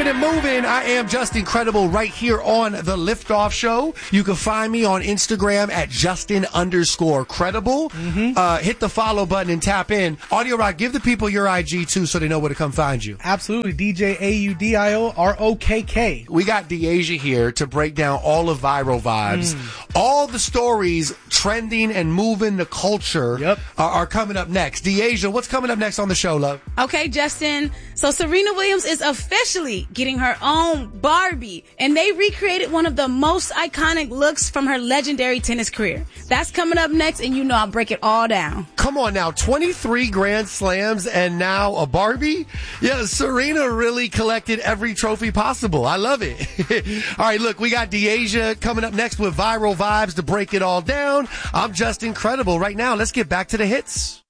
keeping it moving. I am just incredible right here on the Liftoff Show. You can find me on Instagram at Justin_credible. Hit the follow button and tap in. Audio Rock, give the people your IG too so they know where to come find you. Absolutely. DJ AUDIOROKK. We got Deasia here to break down all of Viral Vibes. All the stories trending and moving the culture are coming up next. Deasia, what's coming up next on the show, love? Okay, Justin. So Serena Williams is officially getting her own Barbie, and they recreated one of the most iconic looks from her legendary tennis career. That's coming up next, and you know I'll break it all down. Come on now, 23 Grand Slams and now a Barbie? Yeah, Serena really collected every trophy possible. I love it. All right, look, we got Deasia coming up next with Viral Vibes to break it all down. I'm just incredible. Right now, let's get back to the hits.